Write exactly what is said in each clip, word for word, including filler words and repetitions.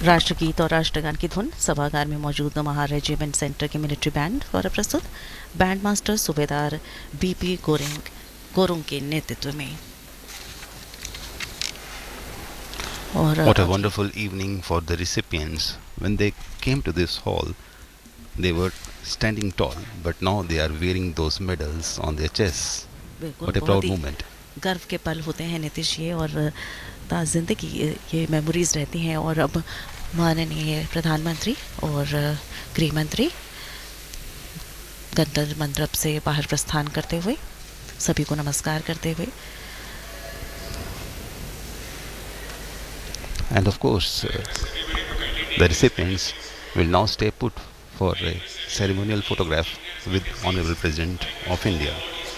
राष्ट्रगीत और राष्ट्रगान की धुन सभागार में मौजूद नौबहार रेजिमेंट सेंटर के मिलिट्री बैंड द्वारा प्रस्तुत बैंड मास्टर सूबेदार बीपी गोरेंग गोरुंग के नेतृत्व में। और What a wonderful evening for the recipients. When they came to this hall, they were standing tall, but now they are wearing those medals on their chests. What a proud moment. गर्व के पल होते हैं नीतीश ये, और ज़िंदगी ये memories रहती हैं। और अब माननीय प्रधानमंत्री और गृह मंत्री गणतंत्र मंडप से बाहर प्रस्थान करते हुए सभी को नमस्कार करते हुए। And of course, uh, the recipients will now stay put for a ceremonial photograph with Honorable President of India.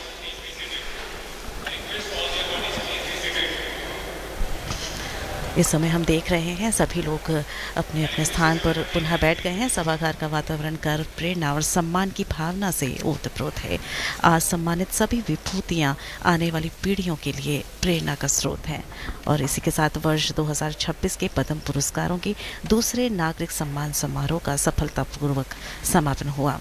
इस समय हम देख रहे हैं सभी लोग अपने अपने स्थान पर पुनः बैठ गए हैं। सभागार का वातावरण गर्व, प्रेरणा और सम्मान की भावना से ओतप्रोत है। आज सम्मानित सभी विभूतियां आने वाली पीढ़ियों के लिए प्रेरणा का स्रोत हैं। और इसी के साथ वर्ष दो हज़ार छब्बीस के पद्म पुरस्कारों के दूसरे नागरिक सम्मान समारोह का सफलतापूर्वक समापन हुआ।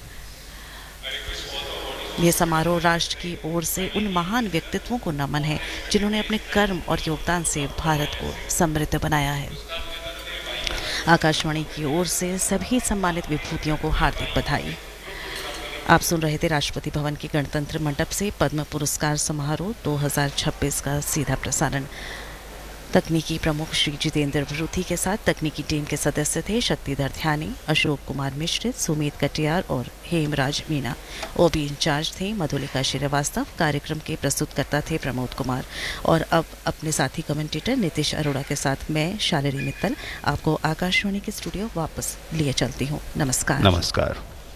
ये समारोह राष्ट्र की ओर से उन महान व्यक्तित्वों को नमन है जिन्होंने अपने कर्म और योगदान से भारत को समृद्ध बनाया है। आकाशवाणी की ओर से सभी सम्मानित विभूतियों को हार्दिक बधाई। आप सुन रहे थे राष्ट्रपति भवन के गणतंत्र मंडप से पद्म पुरस्कार समारोह दो हज़ार छब्बीस का सीधा प्रसारण। तकनीकी प्रमुख श्री जितेंद्र भरूथी के साथ तकनीकी टीम के सदस्य थे शक्तिधर ध्यानी, अशोक कुमार मिश्रित, सुमित कटियार और हेमराज मीना। ओबी इंचार्ज थे मधुलिका श्रीवास्तव। कार्यक्रम के प्रस्तुतकर्ता थे प्रमोद कुमार। और अब अपने साथी कमेंटेटर नीतीश अरोड़ा के साथ मैं शालिनी मित्तल आपको आकाशवाणी के स्टूडियो वापस लिए चलती हूँ। नमस्कार। नमस्कार।